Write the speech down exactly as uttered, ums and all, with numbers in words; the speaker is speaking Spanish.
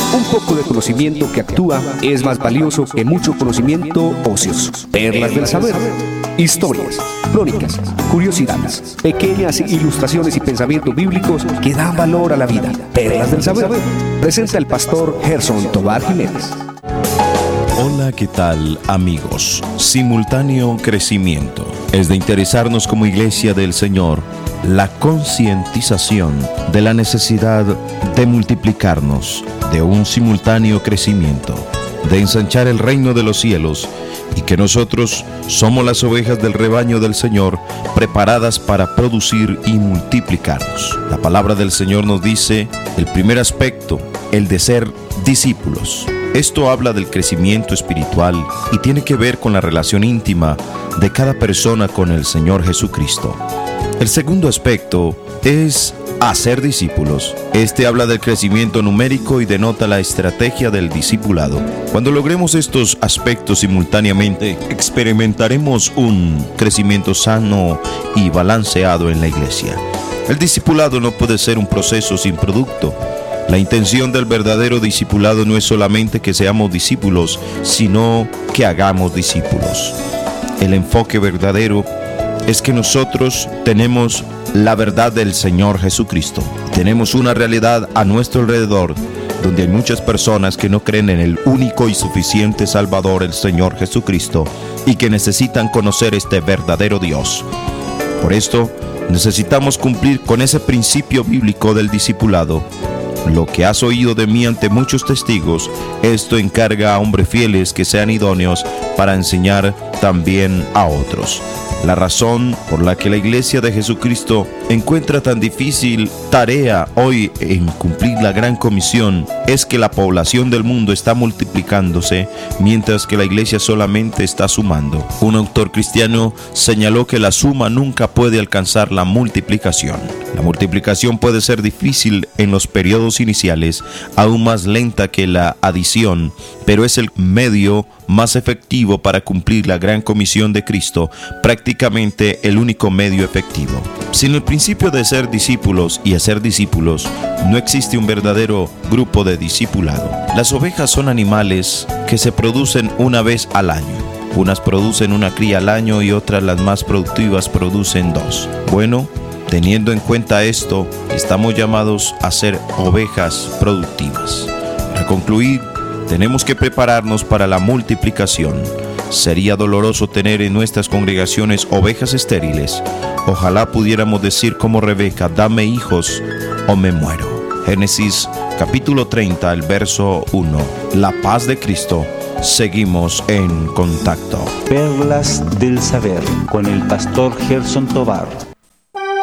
Un poco de conocimiento que actúa es más valioso que mucho conocimiento ocioso. Perlas del saber. Historias, crónicas, curiosidades, pequeñas ilustraciones y pensamientos bíblicos que dan valor a la vida. Perlas del saber. Presenta el pastor Gerson Tobar Jiménez. Hola, ¿qué tal, amigos? Simultáneo crecimiento. Es de interesarnos como iglesia del Señor la concientización de la necesidad de multiplicarnos, de un simultáneo crecimiento, de ensanchar el reino de los cielos, y que nosotros somos las ovejas del rebaño del Señor, preparadas para producir y multiplicarnos. La palabra del Señor nos dice, el primer aspecto, el de ser discípulos. Esto habla del crecimiento espiritual y tiene que ver con la relación íntima de cada persona con el Señor Jesucristo. El segundo aspecto es hacer discípulos. Este habla del crecimiento numérico y denota la estrategia del discipulado. Cuando logremos estos aspectos simultáneamente, experimentaremos un crecimiento sano y balanceado en la iglesia. El discipulado no puede ser un proceso sin producto. La intención del verdadero discipulado no es solamente que seamos discípulos, sino que hagamos discípulos. El enfoque verdadero es que nosotros tenemos la verdad del Señor Jesucristo. Tenemos una realidad a nuestro alrededor donde hay muchas personas que no creen en el único y suficiente Salvador, el Señor Jesucristo, y que necesitan conocer este verdadero Dios. Por esto, necesitamos cumplir con ese principio bíblico del discipulado. Lo que has oído de mí ante muchos testigos, esto encarga a hombres fieles que sean idóneos para enseñar también a otros. La razón por la que la iglesia de Jesucristo encuentra tan difícil tarea hoy en cumplir la gran comisión es que la población del mundo está multiplicándose mientras que la iglesia solamente está sumando. Un autor cristiano señaló que la suma nunca puede alcanzar la multiplicación. La multiplicación puede ser difícil en los periodos iniciales, aún más lenta que la adición, pero es el medio más efectivo para cumplir la gran comisión de Cristo, prácticamente el único medio efectivo. Sin el principio de ser discípulos y hacer discípulos, no existe un verdadero grupo de discipulado. Las ovejas son animales que se producen una vez al año. Unas producen una cría al año y otras, las más productivas, producen dos. Bueno, teniendo en cuenta esto, estamos llamados a ser ovejas productivas. Para concluir, tenemos que prepararnos para la multiplicación. Sería doloroso tener en nuestras congregaciones ovejas estériles. Ojalá pudiéramos decir como Rebeca, dame hijos o me muero. Génesis capítulo treinta, el verso uno. La paz de Cristo. Seguimos en contacto. Perlas del saber con el pastor Gerson Tobar.